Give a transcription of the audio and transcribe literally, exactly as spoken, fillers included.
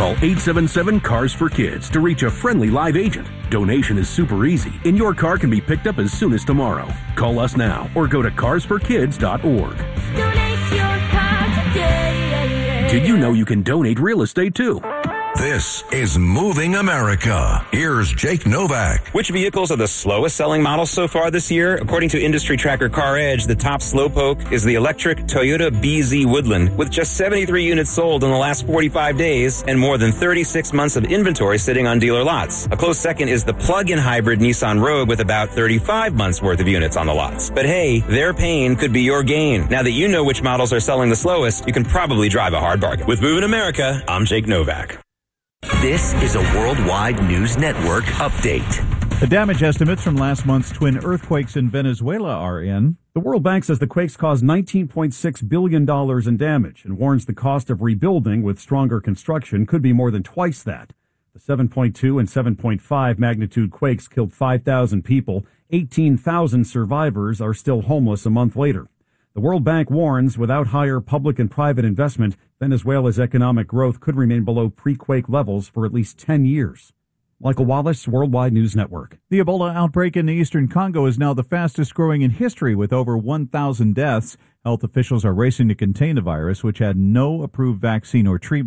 Call eight seven seven, C A R S for Kids to reach a friendly live agent. Donation is super easy, and your car can be picked up as soon as tomorrow. Call us now or go to cars for kids dot org. Donate your car today. Did you know you can donate real estate too? This is Moving America. Here's Jake Novak. Which vehicles are the slowest selling models so far this year? According to industry tracker CarEdge, the top slowpoke is the electric Toyota B Z Woodland, with just seventy-three units sold in the last forty-five days and more than thirty-six months of inventory sitting on dealer lots. A close second is the plug-in hybrid Nissan Rogue with about thirty-five months worth of units on the lots. But hey, their pain could be your gain. Now that you know which models are selling the slowest, you can probably drive a hard bargain. With Moving America, I'm Jake Novak. This is a Worldwide News Network update. The damage estimates from last month's twin earthquakes in Venezuela are in. The World Bank says the quakes caused nineteen point six billion dollars in damage and warns the cost of rebuilding with stronger construction could be more than twice that. The seven point two and seven point five magnitude quakes killed five thousand people. eighteen thousand survivors are still homeless a month later. The World Bank warns without higher public and private investment, Venezuela's economic growth could remain below pre-quake levels for at least ten years. Michael Wallace, Worldwide News Network. The Ebola outbreak in the eastern Congo is now the fastest growing in history with over one thousand deaths. Health officials are racing to contain the virus, which had no approved vaccine or treatment.